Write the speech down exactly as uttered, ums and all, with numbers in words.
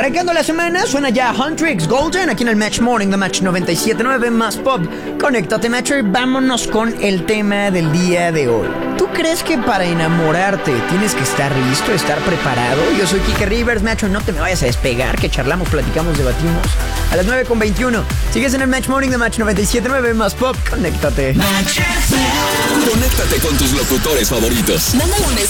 Arrancando la semana, suena ya Huntrix Golden aquí en el Match Morning de Match noventa y siete punto nueve más Pop. Conéctate, Matcher, y vámonos con el tema del día de hoy. ¿Tú crees que para enamorarte tienes que estar listo, estar preparado? Yo soy Kike Rivers, Matcher, no te me vayas a despegar, que charlamos, platicamos, debatimos. A las nueve con veintiuno, sigues en el Match Morning de Match noventa y siete punto nueve más Pop. Conéctate. Conéctate con tus locutores favoritos. Mándale un mensaje